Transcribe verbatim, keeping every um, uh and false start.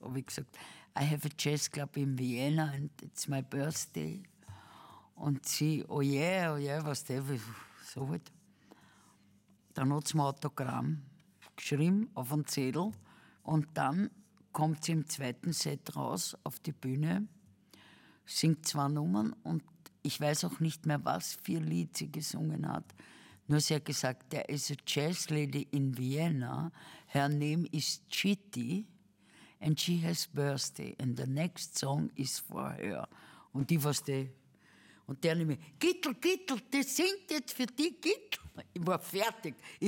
habe ich gesagt, I have a jazz club in Vienna and it's my birthday. Und sie, oh yeah, oh yeah, was der, so halt. Dann hat sie mir ein Autogramm geschrieben auf einen Zettel und dann kommt sie im zweiten Set raus auf die Bühne, singt zwei Nummern und ich weiß auch nicht mehr, was für ein Lied sie gesungen hat. Nur sie hat gesagt, there is a jazz lady in Vienna, her name is Chitty and she has birthday and the next song is for her. Und die, was die, und der nämlich, Gittel, Gittel, das singt jetzt für dich, Gittel. Ich war fertig. Ich